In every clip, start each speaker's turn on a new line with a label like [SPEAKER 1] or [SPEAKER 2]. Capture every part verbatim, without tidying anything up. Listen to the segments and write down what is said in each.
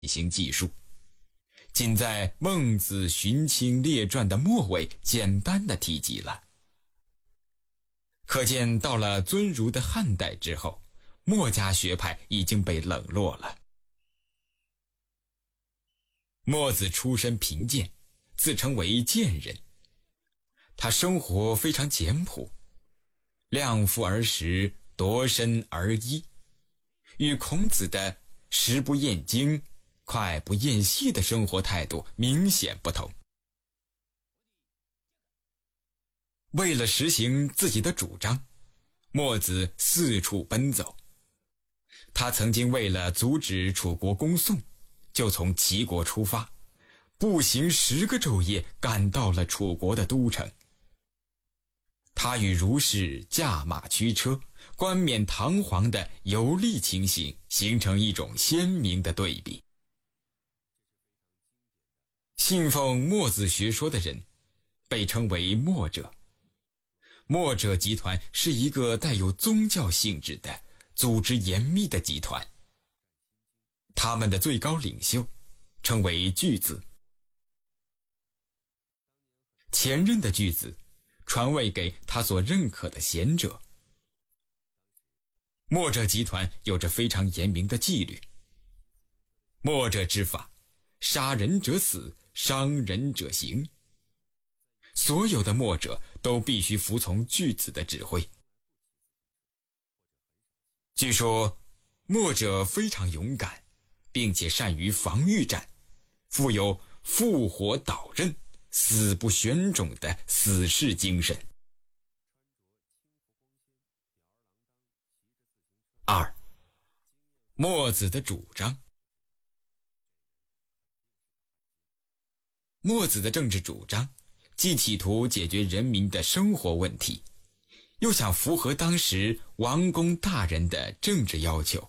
[SPEAKER 1] 行记述，仅在《孟子荀卿列传》的末尾简单的提及了。可见到了尊儒的汉代之后，墨家学派已经被冷落了。墨子出身贫贱，自称为贱人，他生活非常简朴，量腹而食，夺身而衣，与孔子的食不厌精，快不厌细的生活态度明显不同。为了实行自己的主张，墨子四处奔走。他曾经为了阻止楚国攻宋，就从齐国出发，步行十个昼夜赶到了楚国的都城。他与儒士驾马驱车，冠冕堂皇的游历情形，形成一种鲜明的对比。信奉墨子学说的人被称为墨者。墨者集团是一个带有宗教性质的组织严密的集团，他们的最高领袖称为巨子。前任的巨子传位给他所认可的贤者。墨者集团有着非常严明的纪律。墨者之法，杀人者死，伤人者刑。所有的墨者都必须服从巨子的指挥。据说墨者非常勇敢，并且善于防御战，富有复活导刃，死不选种的死士精神。二，墨子的主张。墨子的政治主张既企图解决人民的生活问题，又想符合当时王公大人的政治要求。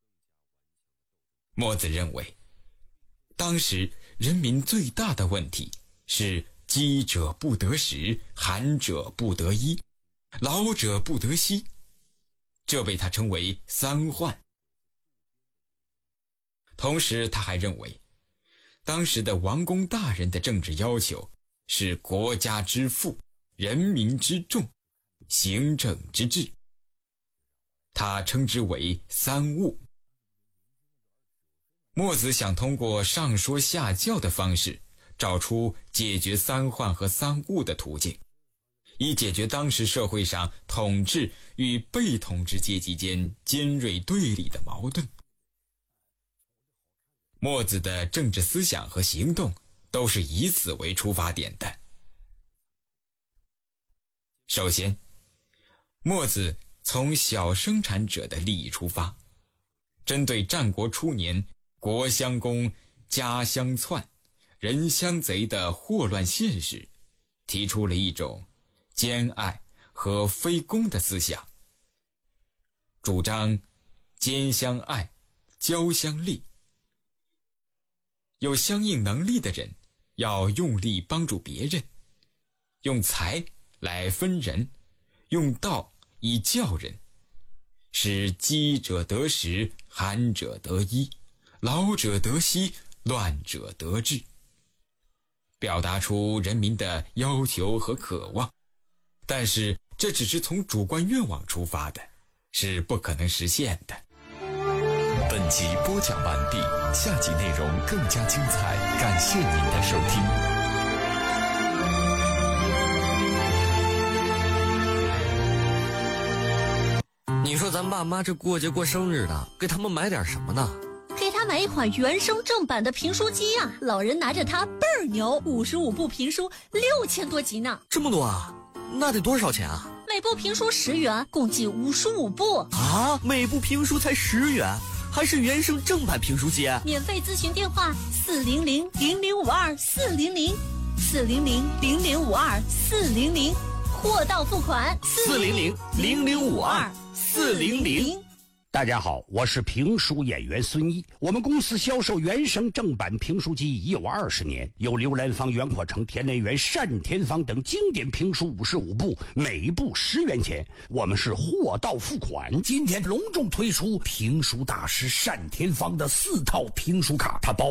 [SPEAKER 1] 墨子认为，当时人民最大的问题是饥者不得食，寒者不得衣，老者不得息，这被他称为三患。同时他还认为，当时的王公大人的政治要求是国家之富，人民之重，行政之治，他称之为三务。墨子想通过上说下教的方式，找出解决三患和三务的途径，以解决当时社会上统治与被统治阶级间尖锐对立的矛盾。墨子的政治思想和行动都是以此为出发点的。首先，墨子从小生产者的利益出发，针对战国初年国相公、家相篡、人相贼的祸乱现实，提出了一种兼爱和非攻的思想，主张兼相爱，交相利。有相应能力的人要用力帮助别人，用财来分人，用道以教人，使饥者得食，寒者得衣，老者得息，乱者得治，表达出人民的要求和渴望。但是这只是从主观愿望出发的，是不可能实现的。
[SPEAKER 2] 本集播讲完毕，下集内容更加精彩，感谢您的收听。
[SPEAKER 3] 你说咱爸妈这过节过生日的，给他们买点什么呢？
[SPEAKER 4] 给他买一款原声正版的评书机啊，老人拿着它倍儿牛，五十五部评书，六千多集呢。
[SPEAKER 3] 这么多啊？那得多少钱啊？
[SPEAKER 4] 每部评书十元，共计五十五部
[SPEAKER 3] 啊！每部评书才十元，还是原声正版评书机？
[SPEAKER 4] 免费咨询电话：四零零零零五二四零零，四零零零零五二四零零，货到付款。
[SPEAKER 3] 四零零零零五二四零零。
[SPEAKER 5] 大家好，我是评书演员孙一。我们公司销售原声正版评书机已有二十年，有刘兰芳、袁阔成、田连元、单田芳等经典评书五十五部，每部十元钱。我们是货到付款。
[SPEAKER 6] 今天隆重推出评书大师单田芳的四套评书卡，它包